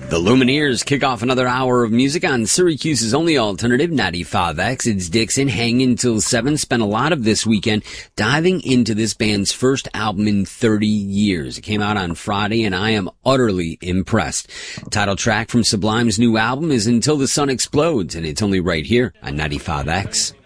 The Lumineers kick off another hour of music on Syracuse's only alternative, 95X. It's Dixon, hanging till 7. Spent a lot of this weekend diving into this band's first album in 30 years. It came out on Friday, and I am utterly impressed. Title track from Sublime's new album is Until the Sun Explodes, and it's only right here on 95X.